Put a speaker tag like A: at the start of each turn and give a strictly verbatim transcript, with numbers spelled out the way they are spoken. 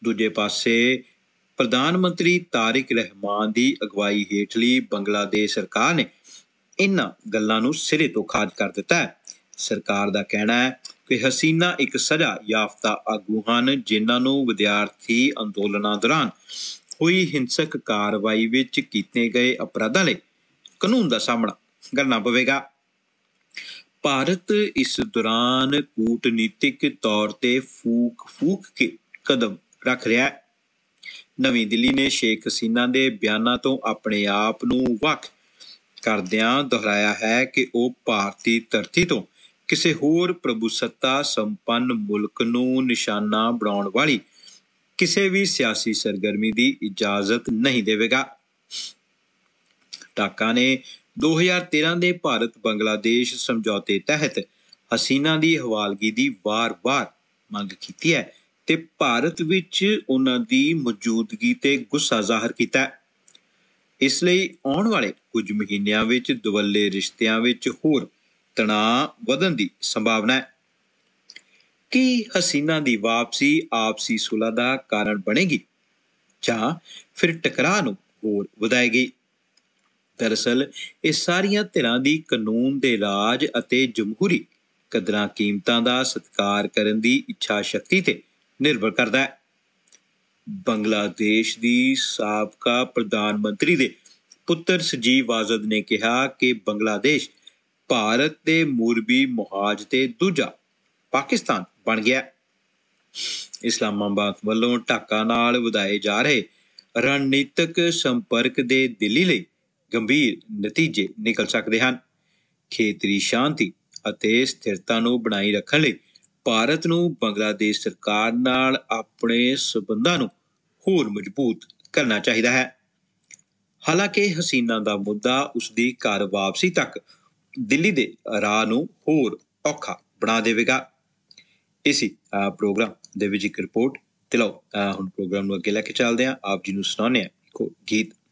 A: ਦੂਜੇ ਪਾਸੇ ਪ੍ਰਧਾਨ ਮੰਤਰੀ ਤਾਰਿਕ ਰਹਿਮਾਨ ਦੀ ਅਗਵਾਈ ਹੇਠਲੀ ਬੰਗਲਾਦੇਸ਼ ਸਰਕਾਰ ਨੇ ਇਹਨਾਂ ਗੱਲਾਂ ਨੂੰ ਸਿਰੇ ਤੋਂ ਖਾਰਜ ਕਰ ਦਿੱਤਾ ਹੈ। ਸਰਕਾਰ ਦਾ ਕਹਿਣਾ ਹੈ ਕਿ ਹਸੀਨਾ ਇੱਕ ਸਜ਼ਾ ਯਾਫਤਾ ਆਗੂ ਹਨ, ਜਿਨ੍ਹਾਂ ਨੂੰ ਵਿਦਿਆਰਥੀ ਅੰਦੋਲਨਾਂ ਦੌਰਾਨ ਹੋਈ ਹਿੰਸਕ ਕਾਰਵਾਈ ਵਿੱਚ ਕੀਤੇ ਗਏ ਅਪਰਾਧਾਂ ਲਈ ਕਾਨੂੰਨ ਦਾ ਸਾਹਮਣਾ ਕਰਨਾ ਪਵੇਗਾ। ਭਾਰਤ ਇਸ ਦੌਰਾਨ ਕੂਟਨੀਤਿਕ ਤੌਰ ਤੇ ਫੂਕ ਫੂਕ ਕੇ ਕਦਮ ਰੱਖ ਰਿਹਾ ਹੈ। ਨਵੀਂ ਦਿੱਲੀ ਨੇ ਸ਼ੇਖ ਹਸੀਨਾ ਦੇ ਬਿਆਨਾਂ ਤੋਂ ਆਪਣੇ ਆਪ ਨੂੰ ਵੱਖ ਕਰਦਿਆਂ ਦੁਹਰਾਇਆ ਹੈ ਕਿ ਉਹ ਭਾਰਤੀ ਧਰਤੀ ਤੋਂ ਕਿਸੇ ਹੋਰ ਪ੍ਰਭੂਸੱਤਾ ਸੰਪੰਨ ਮੁਲਕ ਨੂੰ ਨਿਸ਼ਾਨਾ ਬਣਾਉਣ ਵਾਲੀ ਕਿਸੇ ਵੀ ਸਿਆਸੀ ਸਰਗਰਮੀ ਦੀ ਇਜਾਜ਼ਤ ਨਹੀਂ ਦੇਵੇਗਾ। ਢਾਕਾ ਨੇ ਦੋ ਹਜ਼ਾਰ ਤੇਰਾਂ ਦੇ ਭਾਰਤ ਬੰਗਲਾਦੇਸ਼ ਸਮਝੌਤੇ ਤਹਿਤ ਹਸੀਨਾ ਦੀ ਹਵਾਲਗੀ ਦੀ ਵਾਰ-ਵਾਰ ਮੰਗ ਕੀਤੀ ਹੈ ਤੇ ਭਾਰਤ ਵਿੱਚ ਉਹਨਾਂ ਦੀ ਮੌਜੂਦਗੀ ਤੇ ਗੁੱਸਾ ਜ਼ਾਹਰ ਕੀਤਾ ਹੈ। ਇਸ ਲਈ ਆਉਣ ਵਾਲੇ ਕੁਝ ਮਹੀਨਿਆਂ ਵਿੱਚ ਦੁਵੱਲੇ ਰਿਸ਼ਤਿਆਂ ਵਿੱਚ ਹੋਰ ਤਣਾਅ ਵਧਣ ਦੀ ਸੰਭਾਵਨਾ ਹੈ। ਕੀ ਹਸੀਨਾ ਦੀ ਵਾਪਸੀ ਆਪਸੀ ਸੁਲ੍ਹਾ ਦਾ ਕਾਰਨ ਬਣੇਗੀ ਜਾਂ ਫਿਰ ਟਕਰਾਅ ਨੂੰ ਹੋਰ ਵਧਾਏਗੀ? ਦਰਅਸਲ ਇਹ ਸਾਰੀਆਂ ਧਿਰਾਂ ਦੀ ਕਾਨੂੰਨ ਦੇ ਰਾਜ ਅਤੇ ਜਮਹੂਰੀ ਕਦਰਾਂ ਕੀਮਤਾਂ ਦਾ ਸਤਿਕਾਰ ਕਰਨ ਦੀ ਇੱਛਾ ਸ਼ਕਤੀ ਤੇ ਨਿਰਭਰ ਕਰਦਾ ਹੈ। ਬੰਗਲਾਦੇਸ਼ ਦੀ ਸਾਬਕਾ ਪ੍ਰਧਾਨ ਮੰਤਰੀ ਦੇ ਪੁੱਤਰ ਸਜੀਵ ਆਜ਼ਦ ਨੇ ਕਿਹਾ ਕਿ ਬੰਗਲਾਦੇਸ਼ ਭਾਰਤ ਦੇ ਮੂਰਬੀ ਮੁਹਾਜ ਤੇ ਦੂਜਾ ਪਾਕਿਸਤਾਨ ਬਣ ਗਿਆ। ਇਸਲਾਮਾਬਾਦ ਵੱਲੋਂ ਢਾਕਾ ਨਾਲ ਵਧਾਏ ਜਾ ਰਹੇ ਰਣਨੀਤਕ ਸੰਪਰਕ ਦੇ ਦਿੱਲੀ ਲਈ ਗੰਭੀਰ ਨਤੀਜੇ ਨਿਕਲ ਸਕਦੇ ਹਨ। ਖੇਤਰੀ ਸ਼ਾਂਤੀ ਅਤੇ ਸਥਿਰਤਾ ਨੂੰ ਬਣਾਈ ਰੱਖਣ ਲਈ ਭਾਰਤ ਨੂੰ ਬੰਗਲਾਦੇਸ਼ ਸਰਕਾਰ ਨਾਲ ਆਪਣੇ ਸਬੰਧਾਂ ਨੂੰ ਹੋਰ ਮਜ਼ਬੂਤ ਕਰਨਾ ਚਾਹੀਦਾ ਹੈ। ਹਾਲਾਂਕਿ ਹਸੀਨਾ ਦਾ ਮੁੱਦਾ ਉਸਦੀ ਘਰ ਵਾਪਸੀ ਤੱਕ ਦਿੱਲੀ ਦੇ ਰਾਹ ਨੂੰ ਹੋਰ ਔਖਾ ਬਣਾ ਦੇਵੇਗਾ। ਇਸੀ ਪ੍ਰੋਗਰਾਮ ਦੇ ਵਿੱਚ ਇੱਕ ਰਿਪੋਰਟ ਤੇ ਲਓ ਹੁਣ ਪ੍ਰੋਗਰਾਮ ਨੂੰ ਅੱਗੇ ਲੈ ਕੇ ਚੱਲਦੇ ਹਾਂ। ਆਪ ਜੀ ਨੂੰ ਸੁਣਾਉਂਦੇ ਹਾਂ ਇੱਕ ਗੀਤ।